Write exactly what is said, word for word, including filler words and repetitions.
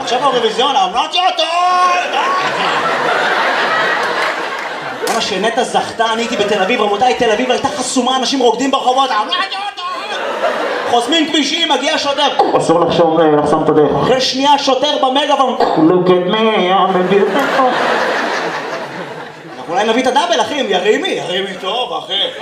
עכשיו האירוויזיון, אמנות יותר! למה שנטע זכתה, אני הייתי בתל אביב, רבותיי, תל אביב הייתה חסומה, אנשים רוקדים ברחובות, אמנות יותר! חוסמים כבישים, מגיע שוטר, אסור לחשוב לחסום את הדרך. אחרי שנייה שוטר במגאפון, look at me, I'm a beautiful. אולי נביא את הדאבל, אחי, ירימי, ירימי טוב, אחי.